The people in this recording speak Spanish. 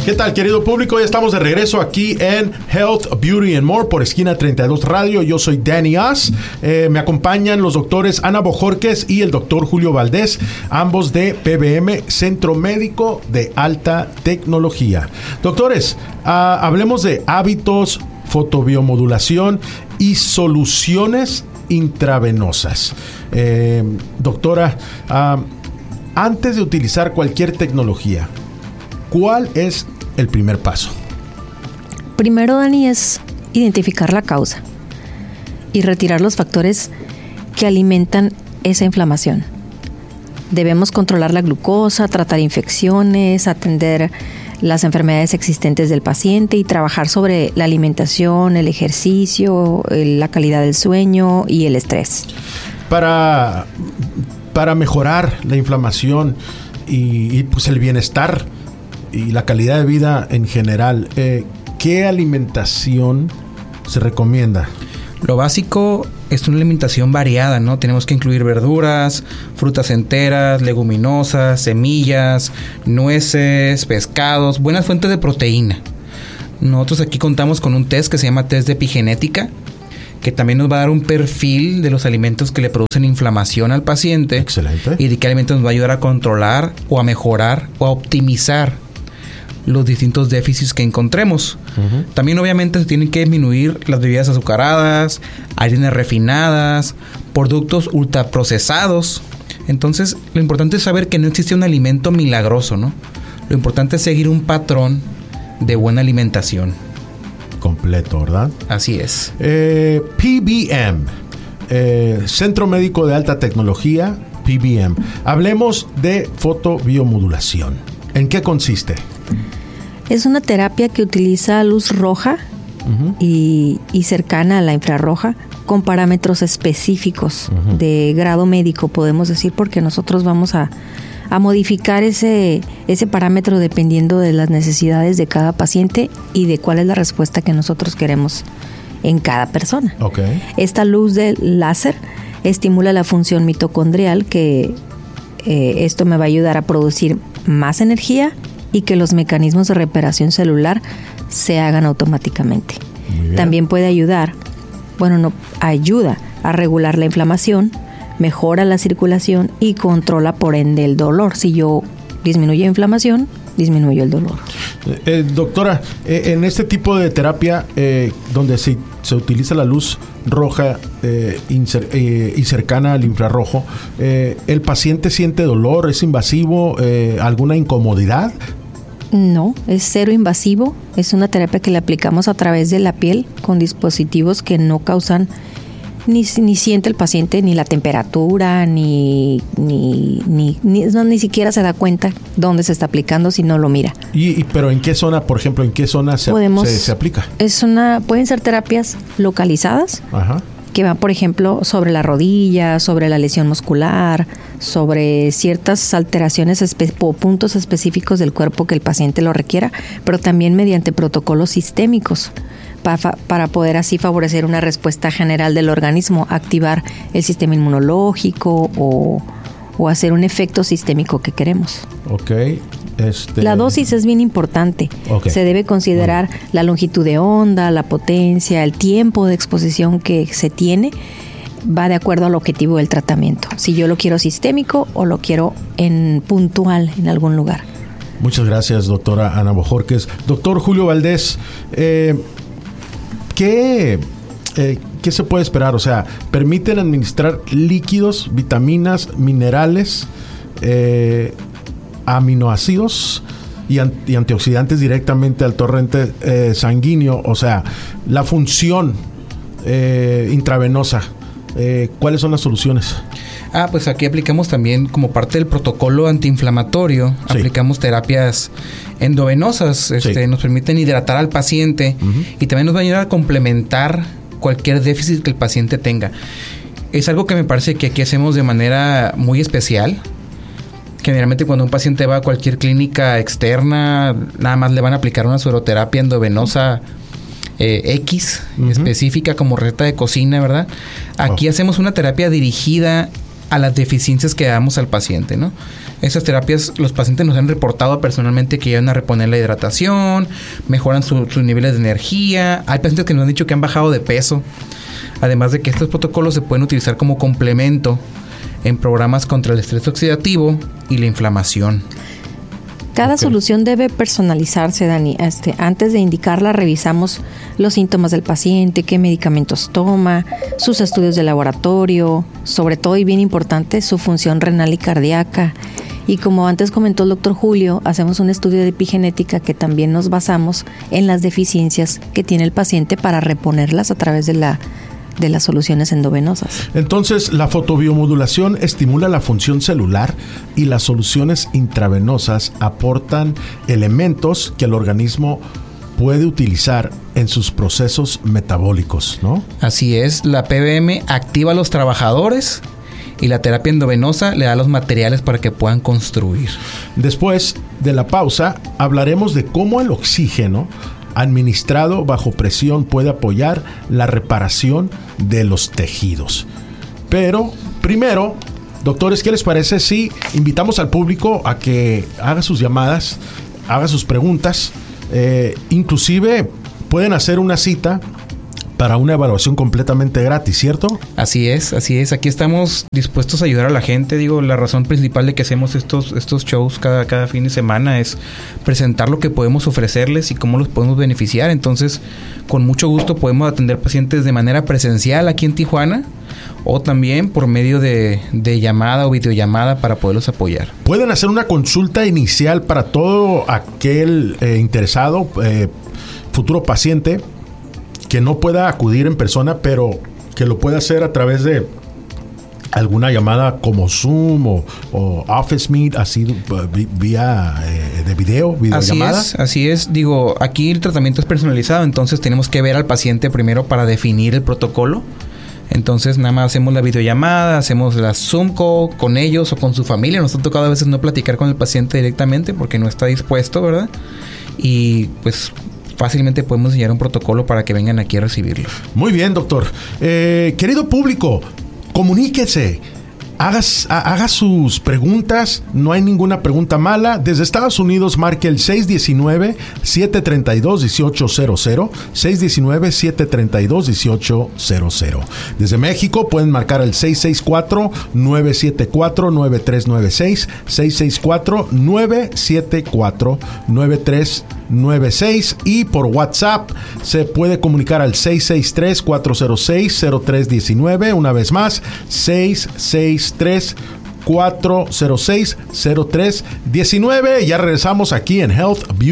¿Qué tal, querido público? Ya estamos de regreso aquí en Health, Beauty and More por Esquina 32 Radio. Yo soy Danny Oz. Me acompañan los doctores Ana Bojorquez y el doctor Julio Valdés, ambos de PBM, Centro Médico de Alta Tecnología. Doctores, hablemos de hábitos, fotobiomodulación y soluciones intravenosas. Doctora, antes de utilizar cualquier tecnología, ¿cuál es el primer paso? Primero, Dani, es identificar la causa y retirar los factores que alimentan esa inflamación. Debemos controlar la glucosa, tratar infecciones, atender las enfermedades existentes del paciente y trabajar sobre la alimentación, el ejercicio, la calidad del sueño y el estrés. Para mejorar la inflamación y pues el bienestar y la calidad de vida en general, ¿qué alimentación se recomienda? Lo básico es una alimentación variada, ¿no? Tenemos que incluir verduras, frutas enteras, leguminosas, semillas, nueces, pescados, buenas fuentes de proteína. Nosotros aquí contamos con un test que se llama test de epigenética, que también nos va a dar un perfil de los alimentos que le producen inflamación al paciente. Excelente. Y de qué alimentos nos va a ayudar a controlar o a mejorar o a optimizar los distintos déficits que encontremos. Uh-huh. También obviamente se tienen que disminuir las bebidas azucaradas, harinas refinadas, productos ultraprocesados. Entonces, lo importante es saber que no existe un alimento milagroso, ¿no? Lo importante es seguir un patrón de buena alimentación. Completo, ¿verdad? Así es. PBM, Centro Médico de Alta Tecnología, PBM. Hablemos de fotobiomodulación. ¿En qué consiste? Es una terapia que utiliza luz roja y cercana a la infrarroja con parámetros específicos de grado médico, podemos decir, porque nosotros vamos a modificar ese parámetro dependiendo de las necesidades de cada paciente y de cuál es la respuesta que nosotros queremos en cada persona. Okay. Esta luz del láser estimula la función mitocondrial, que esto me va a ayudar a producir más energía y que los mecanismos de reparación celular se hagan automáticamente. También puede ayuda a regular la inflamación, mejora la circulación y controla por ende el dolor. Si yo disminuyo la inflamación, disminuyo el dolor. Doctora, en este tipo de terapia donde se utiliza la luz roja y cercana al infrarrojo, ¿el paciente siente dolor? ¿Es invasivo? ¿Alguna incomodidad? No, es cero invasivo. Es una terapia que le aplicamos a través de la piel con dispositivos que no causan ni siente el paciente ni la temperatura, ni siquiera se da cuenta dónde se está aplicando si no lo mira. Pero ¿en qué zona, por ejemplo, se aplica? Pueden ser terapias localizadas. Ajá. Que van, por ejemplo, sobre la rodilla, sobre la lesión muscular, sobre ciertas alteraciones o puntos específicos del cuerpo que el paciente lo requiera, pero también mediante protocolos sistémicos para poder así favorecer una respuesta general del organismo, activar el sistema inmunológico o hacer un efecto sistémico que queremos. Okay. La dosis es bien importante. Okay. Se debe considerar la longitud de onda, la potencia, el tiempo de exposición que se tiene. Va de acuerdo al objetivo del tratamiento. Si yo lo quiero sistémico o lo quiero puntual en algún lugar. Muchas gracias, doctora Ana Bojorquez. Doctor Julio Valdés, ¿qué se puede esperar? O sea, ¿permiten administrar líquidos, vitaminas, minerales, aminoácidos y antioxidantes directamente al torrente sanguíneo? O sea, la función intravenosa, ¿cuáles son las soluciones? Pues aquí aplicamos también, como parte del protocolo antiinflamatorio, sí, aplicamos terapias endovenosas. Sí. Nos permiten hidratar al paciente y también nos va a ayudar a complementar cualquier déficit que el paciente tenga. Es algo que me parece que aquí hacemos de manera muy especial. Generalmente cuando un paciente va a cualquier clínica externa, nada más le van a aplicar una sueroterapia endovenosa específica como receta de cocina, ¿verdad? Aquí hacemos una terapia dirigida a las deficiencias que damos al paciente, ¿no? Esas terapias, los pacientes nos han reportado personalmente que ayudan a reponer la hidratación, mejoran sus niveles de energía. Hay pacientes que nos han dicho que han bajado de peso. Además de que estos protocolos se pueden utilizar como complemento en programas contra el estrés oxidativo y la inflamación. Cada solución debe personalizarse, Dani. Antes de indicarla, revisamos los síntomas del paciente, qué medicamentos toma, sus estudios de laboratorio, sobre todo y bien importante, su función renal y cardíaca. Y como antes comentó el doctor Julio, hacemos un estudio de epigenética que también nos basamos en las deficiencias que tiene el paciente para reponerlas a través de las soluciones endovenosas. Entonces, la fotobiomodulación estimula la función celular y las soluciones intravenosas aportan elementos que el organismo puede utilizar en sus procesos metabólicos, ¿no? Así es, la PBM activa a los trabajadores y la terapia endovenosa le da los materiales para que puedan construir. Después de la pausa, hablaremos de cómo el oxígeno administrado bajo presión puede apoyar la reparación de los tejidos. Pero primero, doctores, ¿qué les parece si invitamos al público a que haga sus llamadas, haga sus preguntas? Inclusive pueden hacer una cita para una evaluación completamente gratis, ¿cierto? Así es. Aquí estamos dispuestos a ayudar a la gente. Digo, la razón principal de que hacemos estos shows cada fin de semana es presentar lo que podemos ofrecerles y cómo los podemos beneficiar. Entonces, con mucho gusto podemos atender pacientes de manera presencial aquí en Tijuana o también por medio de llamada o videollamada para poderlos apoyar. Pueden hacer una consulta inicial para todo aquel interesado, futuro paciente, que no pueda acudir en persona, pero que lo pueda hacer a través de alguna llamada como Zoom o Office Meet, así vía de videollamada. Así es. Digo, aquí el tratamiento es personalizado, entonces tenemos que ver al paciente primero para definir el protocolo. Entonces nada más hacemos la videollamada, hacemos la Zoom call con ellos o con su familia. Nos ha tocado a veces no platicar con el paciente directamente porque no está dispuesto, ¿verdad? Y pues fácilmente podemos diseñar un protocolo para que vengan aquí a recibirlo. Muy bien, doctor. Querido público, comuníquese. Haga sus preguntas, no hay ninguna pregunta mala. Desde Estados Unidos marque el 619-732-1800, 619-732-1800. Desde México pueden marcar el 664-974-9396, 664-974-9396, y por WhatsApp se puede comunicar al 663-406-0319. Una vez más, 663-406-0319. Ya regresamos aquí en Health Beauty